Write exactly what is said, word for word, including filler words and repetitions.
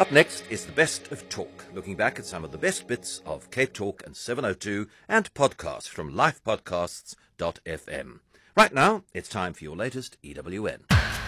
Up next is the best of talk, looking back at some of the best bits of Cape Talk and seven oh two and podcasts from life podcasts dot f m. Right now, it's time for your latest E W N.